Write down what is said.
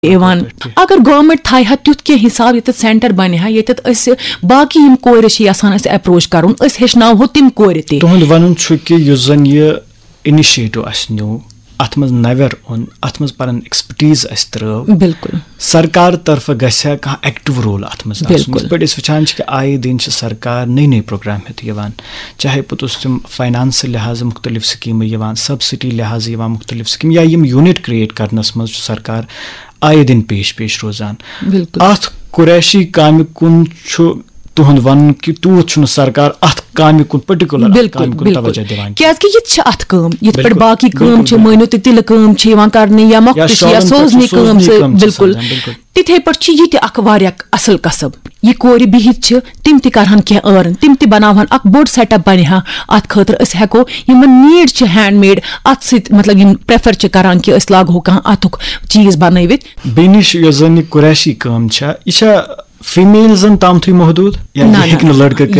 Ivan अगर government थाहा तुथ कह हिसाब ये सेंटर बन ये बाकी यम कोर यसान अप्रोच कर हेचनावो तिम कोर तुहद वन कि जन यह इनिशिएटिव न्यू अत मज नवर ओन अत मज पन एक्सपर्टीज त्रो बिल्कुल सरकार तरफ गया कह एक्टिव रोल अत मज पे वचान कि आए दिन सरकार नई नई प्रोग्राम हेत चाहे पुत तम फाइनान्स लिहाज मुख्तलिफ स्कीम सब्सिडी लिहाज मुख्तलिफ स्कीम या यूनिट क्रिएट करनस मज सरकार आए दिन पेश रोजान अत कुरैशी काम कुन तुहद वन कि तूत सरकार अत काम कुन पर्टिकुलर तवज्जो दिवान क्या अत पे बाकी मानो तो तिल कर या मोख्त या सोजनी बिल्कुल तिथे पे असल कसब यह कोर बिहित तिम तहन कह अर्न तिम बनावन अख बोड़ सेटअप बन अत खतर हेको नीड हैंडमेड अत सत मतलब प्रेफर करान कि लागो कह अतुक चीज बनवित बेनिश जन कुरैशी काम यह फीमेल ताम थी महदूद या लड़का